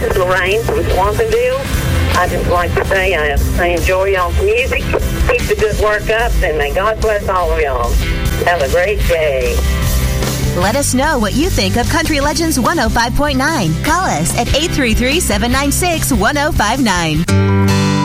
This is Lorraine from Swansonville. I just like to say I enjoy y'all's music. Keep the good work up, and may God bless all of y'all. Have a great day. Let us know what you think of Country Legends 105.9. Call us at 833-796-1059.